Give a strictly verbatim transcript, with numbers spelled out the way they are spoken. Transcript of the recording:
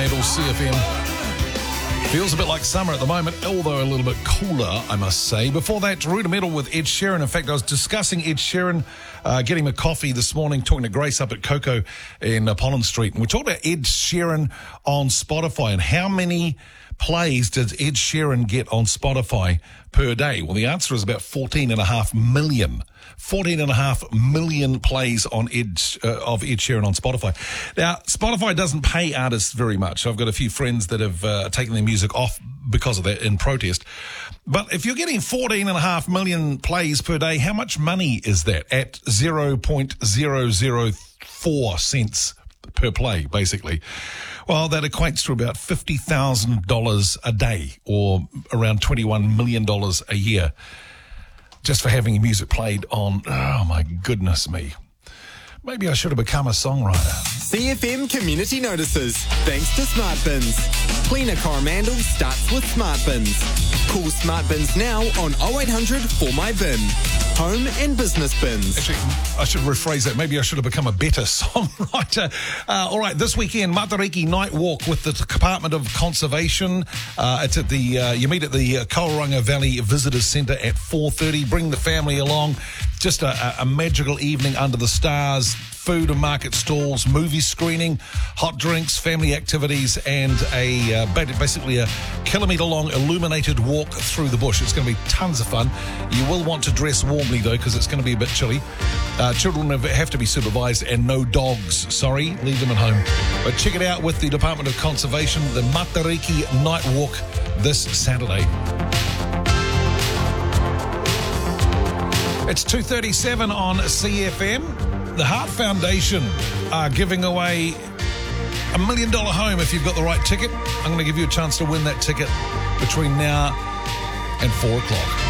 Fremantle, C F M. Feels a bit like summer at the moment, although a little bit cooler, I must say. Before that, Rudimental with Ed Sheeran. In fact, I was discussing Ed Sheeran, uh, getting him a coffee this morning, talking to Grace up at Coco in uh, Pollen Street. And we talked about Ed Sheeran on Spotify and how many plays does Ed Sheeran get on Spotify per day? Well, the answer is about fourteen and a half million. fourteen and a half million plays on Ed, uh, of Ed Sheeran on Spotify. Now, Spotify doesn't pay artists very much. I've got a few friends that have uh, taken their music off because of that in protest. But if you're getting fourteen and a half million plays per day, how much money is that at zero point zero zero four cents per play, basically? Well, that equates to about fifty thousand dollars a day or around twenty-one million dollars a year just for having your music played on, oh my goodness me. Maybe I should have become a songwriter. C F M Community Notices, thanks to Smart Bins. Cleaner Coromandel starts with Smart Bins. Call Smart Bins now on oh eight hundred for my bin. Home and business bins. Actually, I should rephrase that. Maybe I should have become a better songwriter. Uh, all right, this weekend, Matariki Night Walk with the Department of Conservation. Uh, it's at the, uh, you meet at the uh, Kauranga Valley Visitors Centre at four thirty. Bring the family along. Just a, a magical evening under the stars. Food and market stalls, movie screening, hot drinks, family activities, and a uh, basically a kilometre-long illuminated walk through the bush. It's going to be tons of fun. You will want to dress warmly, though, because it's going to be a bit chilly. Uh, children have to be supervised, and no dogs. Sorry, leave them at home. But check it out with the Department of Conservation, the Matariki Night Walk this Saturday. It's two thirty-seven on C F M. The Heart Foundation are giving away a million dollar home if you've got the right ticket. I'm going to give you a chance to win that ticket between now and four o'clock.